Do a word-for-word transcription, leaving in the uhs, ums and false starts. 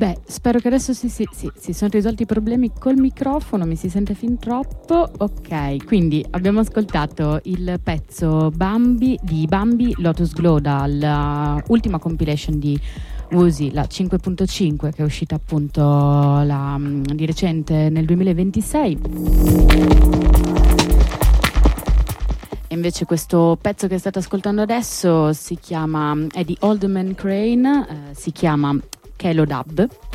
Beh, spero che adesso si, si, si, si sono risolti i problemi col microfono, mi si sente fin troppo. Ok, quindi abbiamo ascoltato il pezzo Bambi di Bambi Lotus Glow dalla ultima compilation di Woozi, la cinque punto cinque, che è uscita appunto la, di recente nel duemilaventisei. E invece questo pezzo che state ascoltando adesso si chiama, è di Old Man Crane, eh, si chiama Kelo Dub.